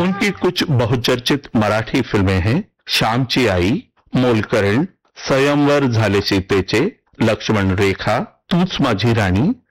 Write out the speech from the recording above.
उनकी कुछ बहुचर्चित मराठी फिल्में हैं श्यामची आई, मोलकरीण, स्वयंवर झाले सीतेचे, लक्ष्मण रेखा, तूच माझी राणी,